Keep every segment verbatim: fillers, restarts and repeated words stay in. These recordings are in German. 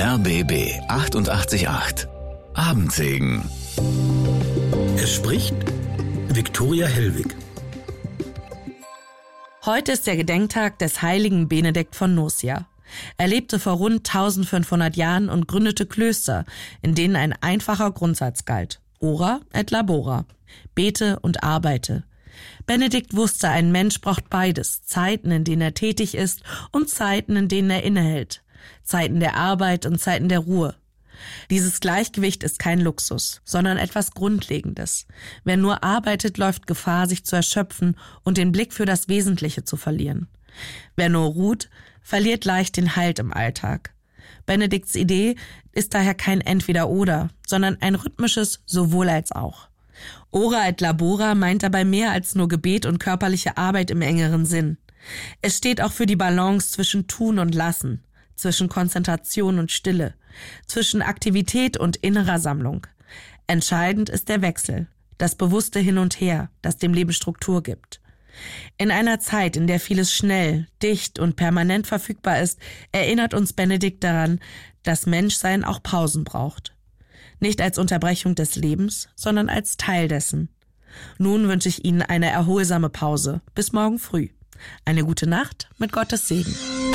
R B B achtundachtzig Komma acht. Abendsegen. Es spricht Viktoria Hellwig. Heute ist der Gedenktag des heiligen Benedikt von Nursia. Er lebte vor rund eintausendfünfhundert Jahren und gründete Klöster, in denen ein einfacher Grundsatz galt: Ora et labora, bete und arbeite. Benedikt wusste, ein Mensch braucht beides: Zeiten, in denen er tätig ist, und Zeiten, in denen er innehält. Zeiten der Arbeit und Zeiten der Ruhe. Dieses Gleichgewicht ist kein Luxus, sondern etwas Grundlegendes. Wer nur arbeitet, läuft Gefahr, sich zu erschöpfen und den Blick für das Wesentliche zu verlieren. Wer nur ruht, verliert leicht den Halt im Alltag. Benedikts Idee ist daher kein Entweder-Oder, sondern ein rhythmisches Sowohl als auch. Ora et labora meint dabei mehr als nur Gebet und körperliche Arbeit im engeren Sinn. Es steht auch für die Balance zwischen Tun und Lassen, zwischen Konzentration und Stille, zwischen Aktivität und innerer Sammlung. Entscheidend ist der Wechsel, das bewusste Hin und Her, das dem Leben Struktur gibt. In einer Zeit, in der vieles schnell, dicht und permanent verfügbar ist, erinnert uns Benedikt daran, dass Menschsein auch Pausen braucht. Nicht als Unterbrechung des Lebens, sondern als Teil dessen. Nun wünsche ich Ihnen eine erholsame Pause. Bis morgen früh. Eine gute Nacht mit Gottes Segen.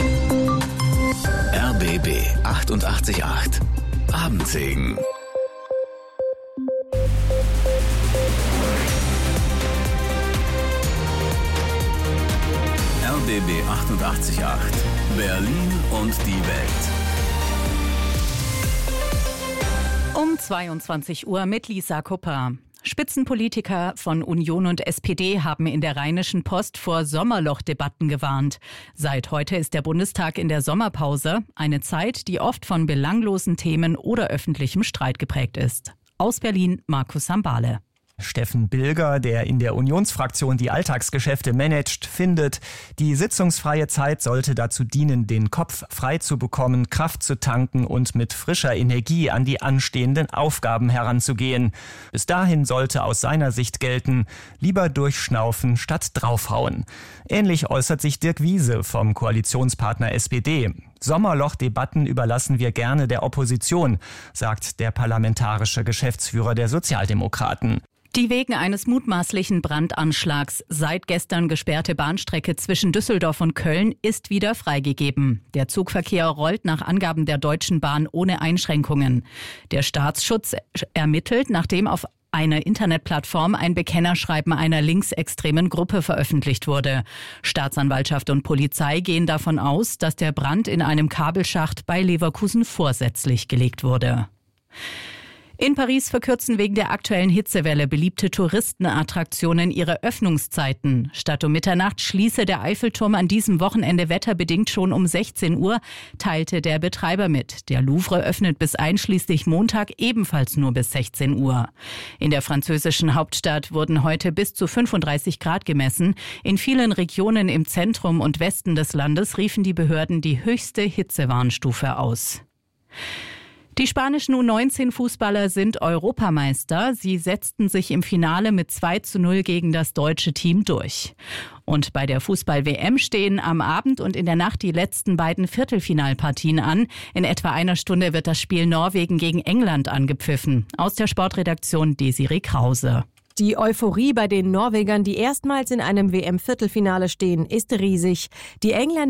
R B B achtundachtzig Komma acht. Abendsegen. R B B achtundachtzig Komma acht. Berlin und die Welt. Um zweiundzwanzig Uhr mit Lisa Kupper. Spitzenpolitiker von Union und S P D haben in der Rheinischen Post vor Sommerlochdebatten gewarnt. Seit heute ist der Bundestag in der Sommerpause, eine Zeit, die oft von belanglosen Themen oder öffentlichem Streit geprägt ist. Aus Berlin, Markus Sambale. Steffen Bilger, der in der Unionsfraktion die Alltagsgeschäfte managt, findet, die sitzungsfreie Zeit sollte dazu dienen, den Kopf frei zu bekommen, Kraft zu tanken und mit frischer Energie an die anstehenden Aufgaben heranzugehen. Bis dahin sollte aus seiner Sicht gelten: lieber durchschnaufen statt draufhauen. Ähnlich äußert sich Dirk Wiese vom Koalitionspartner S P D. Sommerlochdebatten überlassen wir gerne der Opposition, sagt der parlamentarische Geschäftsführer der Sozialdemokraten. Die wegen eines mutmaßlichen Brandanschlags seit gestern gesperrte Bahnstrecke zwischen Düsseldorf und Köln ist wieder freigegeben. Der Zugverkehr rollt nach Angaben der Deutschen Bahn ohne Einschränkungen. Der Staatsschutz ermittelt, nachdem auf einer Internetplattform ein Bekennerschreiben einer linksextremen Gruppe veröffentlicht wurde. Staatsanwaltschaft und Polizei gehen davon aus, dass der Brand in einem Kabelschacht bei Leverkusen vorsätzlich gelegt wurde. In Paris verkürzen wegen der aktuellen Hitzewelle beliebte Touristenattraktionen ihre Öffnungszeiten. Statt um Mitternacht schließe der Eiffelturm an diesem Wochenende wetterbedingt schon um sechzehn Uhr, teilte der Betreiber mit. Der Louvre öffnet bis einschließlich Montag ebenfalls nur bis sechzehn Uhr. In der französischen Hauptstadt wurden heute bis zu fünfunddreißig Grad gemessen. In vielen Regionen im Zentrum und Westen des Landes riefen die Behörden die höchste Hitzewarnstufe aus. Die spanischen U neunzehn Fußballer sind Europameister. Sie setzten sich im Finale mit zwei zu null gegen das deutsche Team durch. Und bei der Fußball-W M stehen am Abend und in der Nacht die letzten beiden Viertelfinalpartien an. In etwa einer Stunde wird das Spiel Norwegen gegen England angepfiffen. Aus der Sportredaktion Desiree Krause. Die Euphorie bei den Norwegern, die erstmals in einem W M-Viertelfinale stehen, ist riesig. Die Engländer